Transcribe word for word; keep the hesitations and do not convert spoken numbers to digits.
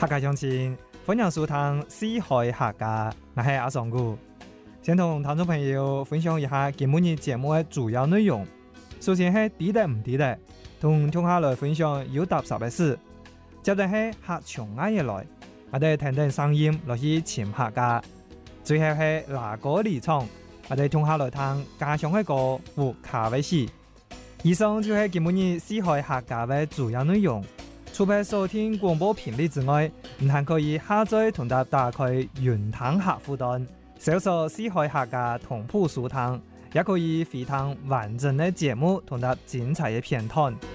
客家鄉親，歡迎收聽《四海客家》，我係阿桑姑。先同聽眾朋友分享一下今日節目嘅主要內容。首先係地得唔地得，同聽下來分享有踏實嘅事。接着係客場嗌嘢來，我哋聽聽聲音落去潛客家。最後係拿歌離場，我哋聽下來聽家鄉嘅歌和咖啡戲。以上就係今日四海客家嘅主要內容。除咗收聽廣播頻率之外，你還可以下載同搭打開雲聽客戶端，搜索四海客家同步收聽，也可以回聽完整嘅節目同搭精彩嘅片段。